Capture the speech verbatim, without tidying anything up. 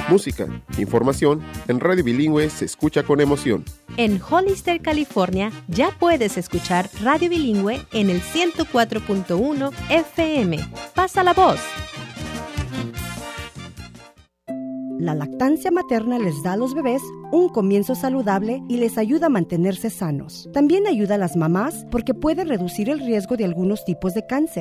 música, información. En Radio Bilingüe se escucha con emoción. En Hollister, California, ya puedes escuchar Radio Bilingüe en el ciento cuatro punto uno F M. ¡Pasa la voz! La lactancia materna les da a los bebés un comienzo saludable y les ayuda a mantenerse sanos. También ayuda a las mamás porque puede reducir el riesgo de algunos tipos de cáncer.